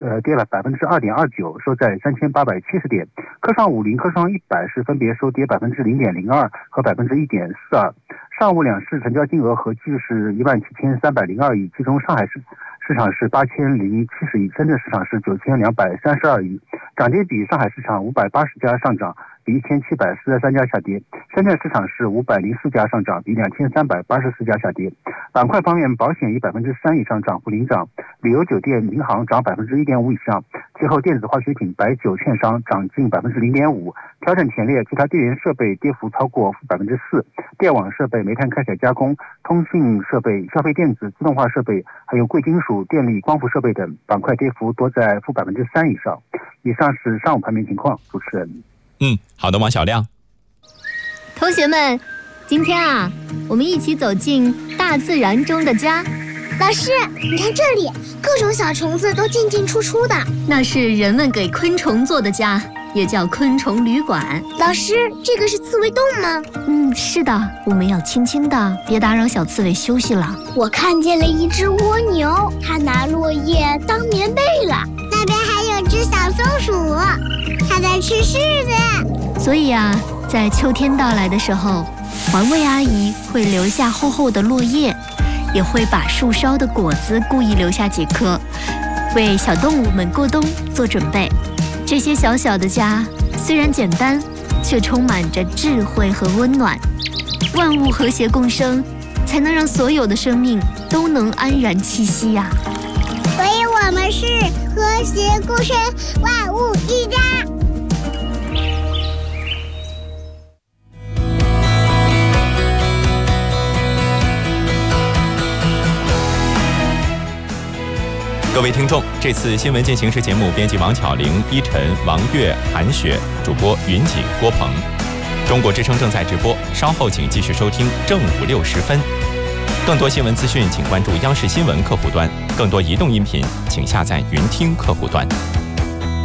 跌了2.29%，收在3870点。科创50、科创100是分别收跌0.02%和1.42%。上午两市成交金额合计是17302亿，其中上海市场是8070亿，深圳市场是9232亿。涨跌比，上海市场580家上涨，比1743家下跌；深圳市场是504家上涨，比2384家下跌。板块方面，保险以3%以上涨幅领涨，旅游酒店、银行涨1.5%以上，其后电子化学品、白酒、券商涨近0.5%，调整前列，其他电源设备跌幅超过4%，电网设备、煤炭开采加工、通信设备、消费电子、自动化设备，还有贵金属、电力、光伏设备等板块跌幅多在3%以上。以上是上午盘面情况，主持人。 好的，王小亮。 同学们，今天我们一起走进大自然中的家。 老师，你看这里，各种小虫子都进进出出的， 那是人们给昆虫做的家，也叫昆虫旅馆。 老师，这个是刺猬洞吗？ 是的，我们要轻轻的，别打扰小刺猬休息了。 我看见了一只蜗牛，它拿落叶当棉被了。那边还有只小松鼠，它在吃柿子。 所以在秋天到来的时候，环卫阿姨会留下厚厚的落叶，也会把树梢的果子故意留下几颗，为小动物们过冬做准备。这些小小的家虽然简单，却充满着智慧和温暖。万物和谐共生，才能让所有的生命都能安然栖息呀。 所以我们是和谐共生，万物一家。 各位听众，这次新闻进行时节目编辑王巧玲、依晨、王悦、韩雪，主播云锦、郭鹏。中国之声正在直播，稍后请继续收听正午6时分。更多新闻资讯，请关注央视新闻客户端；更多移动音频，请下载云听客户端。